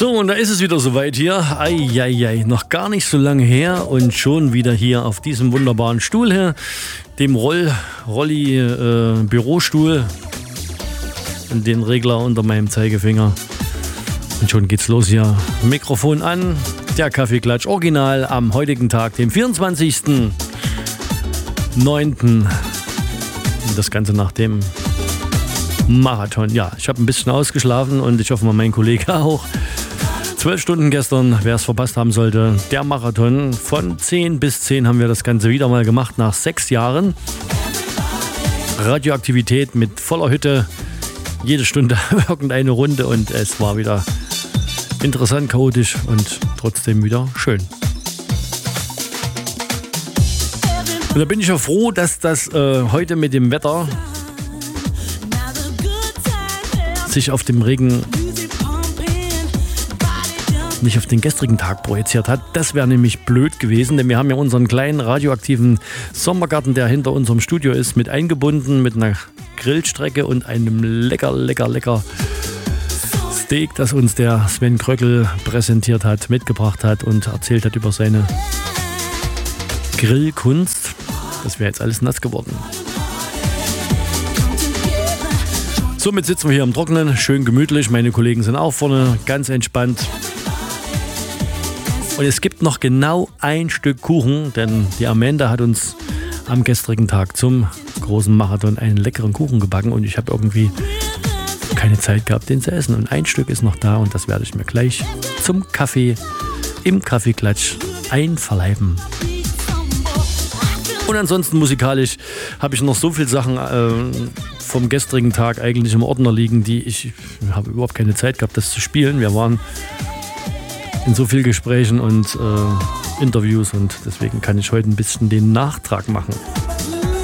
So, und da ist es wieder soweit hier. Eieiei, noch gar nicht so lange her und schon wieder hier auf diesem wunderbaren Stuhl hier, dem Rolli-Bürostuhl und den Regler unter meinem Zeigefinger. Und schon geht's los hier. Mikrofon an, der Kaffeeklatsch Original am heutigen Tag, dem 24.09. Das Ganze nach dem Marathon. Ja, ich habe ein bisschen ausgeschlafen und ich hoffe mal, mein Kollege auch. 12 Stunden gestern, wer es verpasst haben sollte. Der Marathon von 10 bis 10 haben wir das Ganze wieder mal gemacht nach 6 Jahren. Radioaktivität mit voller Hütte. Jede Stunde irgendeine Runde und es war wieder interessant, chaotisch und trotzdem wieder schön. Und da bin ich ja froh, dass das heute mit dem Wetter sich auf dem Regen nicht auf den gestrigen Tag projiziert hat. Das wäre nämlich blöd gewesen, denn wir haben ja unseren kleinen radioaktiven Sommergarten, der hinter unserem Studio ist, mit eingebunden, mit einer Grillstrecke und einem lecker Steak, das uns der Sven Kröckel präsentiert hat, mitgebracht hat und erzählt hat über seine Grillkunst. Das wäre jetzt alles nass geworden. Somit sitzen wir hier im Trockenen, schön gemütlich. Meine Kollegen sind auch vorne, ganz entspannt. Und es gibt noch genau ein Stück Kuchen, denn die Amanda hat uns am gestrigen Tag zum großen Marathon einen leckeren Kuchen gebacken und ich habe irgendwie keine Zeit gehabt, den zu essen. Und ein Stück ist noch da und das werde ich mir gleich zum Kaffee im Kaffeeklatsch einverleiben. Und ansonsten musikalisch habe ich noch so viele Sachen vom gestrigen Tag eigentlich im Ordner liegen, die ich habe überhaupt keine Zeit gehabt, das zu spielen. Wir waren in so vielen Gesprächen und Interviews und deswegen kann ich heute ein bisschen den Nachtrag machen.